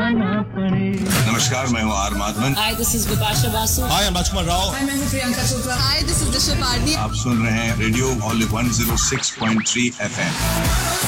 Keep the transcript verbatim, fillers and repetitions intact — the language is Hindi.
जाना पड़े। नमस्कार, मैं हूँ are Madhavan. Hi, this is Vipasha Basu. Hi, I'm Rajkumar Rao. Hi, मैं हूँ Priyanka Chopra. Hi, this is Disha Pardi. आप सुन रहे हैं radio all one zero six point three F M.